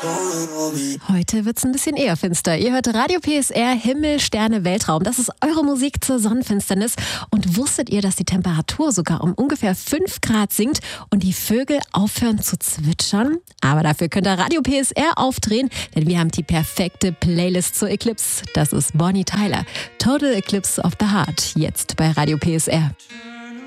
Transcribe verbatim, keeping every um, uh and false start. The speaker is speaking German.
Heute wird's ein bisschen eher finster. Ihr hört Radio P S R, Himmel, Sterne, Weltraum. Das ist eure Musik zur Sonnenfinsternis. Und wusstet ihr, dass die Temperatur sogar um ungefähr fünf Grad sinkt und die Vögel aufhören zu zwitschern? Aber dafür könnt ihr Radio P S R aufdrehen, denn wir haben die perfekte Playlist zur Eclipse. Das ist Bonnie Tyler. Total Eclipse of the Heart. Jetzt bei Radio P S R.